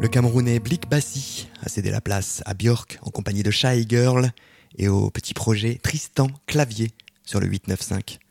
Le Camerounais Blik Bassi a cédé la place à Björk en compagnie de Shy Girl et au petit projet Tristan Clavier sur le 895.